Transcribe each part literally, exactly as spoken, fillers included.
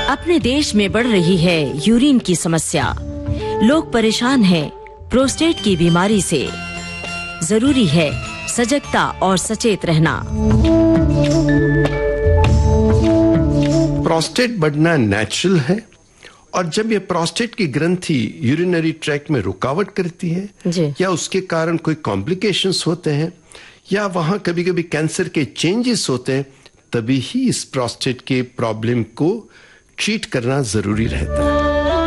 अपने देश में बढ़ रही है यूरिन की समस्या। लोग परेशान हैं प्रोस्टेट की बीमारी से। जरूरी है सजगता और सचेत रहना। प्रोस्टेट बढ़ना नेचुरल है और जब ये प्रोस्टेट की ग्रंथि यूरिनरी ट्रैक्ट में रुकावट करती है जी। या उसके कारण कोई कॉम्प्लिकेशंस होते हैं या वहां कभी कभी कैंसर के चेंजेस होते हैं, तभी ही इस प्रोस्टेट के प्रॉब्लम को ट्रीट करना जरूरी रहता है।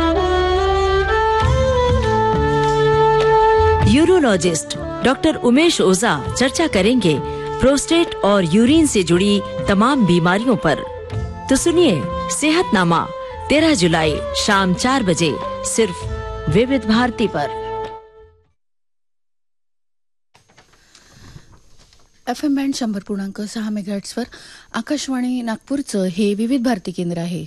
यूरोलॉजिस्ट डॉक्टर उमेश ओझा चर्चा करेंगे प्रोस्टेट और यूरिन से जुड़ी तमाम बीमारियों पर। तो सुनिए सेहतनामा तेरह जुलाई शाम चार बजे सिर्फ विविध भारती पर। एफ एम बँड शंभर पूर्णांक सहा मेगाहर्ट्झवर आकाशवाणी नागपूरचं हे विविध भारती केंद्र आहे.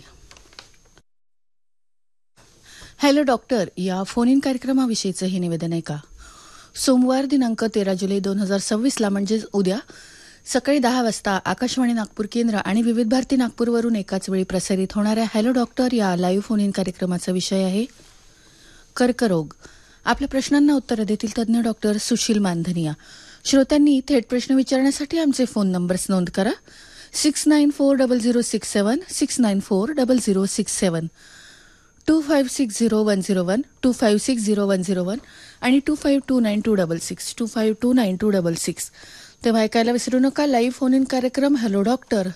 हॅलो डॉक्टर या फोन इन कार्यक्रमाविषयीचं हे निवेदन आहे का. सोमवार दिनांक तेरा जुलै दोन हजार सव्वीसला म्हणजेच उद्या सकाळी दहा वाजता आकाशवाणी नागपूर केंद्र आणि विविध भारती नागपूरवरून एकाच वेळी प्रसारित होणाऱ्या हॅलो डॉक्टर या लाईव्ह फोन इन कार्यक्रमाचा विषय आहे कर्करोग. आपल्या प्रश्नांना उत्तर देतील तज्ज्ञ डॉक्टर सुशील मानधनिया. श्रोत्यांनी थेट प्रश्न विचारण्यासाठी आमचे फोन नंबर्स नोंद करा. Six nine four double zero six seven six nine four double zero six seven to five six zero one zero one two five six zero one zero one आणि to five to nine to double six to five to nine to double six. तेव्हा ऐकायला विसरू नका live phone in कार्यक्रम hello doctor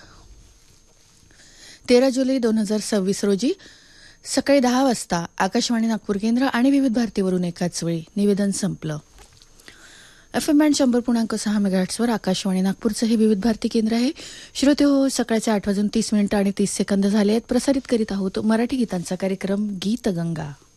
तेरा जुलै दोन हजार सव्वीस रोजी सकाळी दहा वाजता आकाशवाणी नागपूर केंद्र आणि विविध भारतीवरून एकाच वेळी. निवेदन संपलं. एफ एम बँड शंभर पूर्णांक सहा मेगाहर्ट्झवर आकाशवाणी नागपूरचं हे विविध भारती केंद्र आहे. श्रोते हो, सकाळचे आठ वाजून तीस मिनिटं आणि तीस सेकंद झाले आहेत. प्रसारित करीत आहोत मराठी गीतांचा कार्यक्रम गीतगंगा.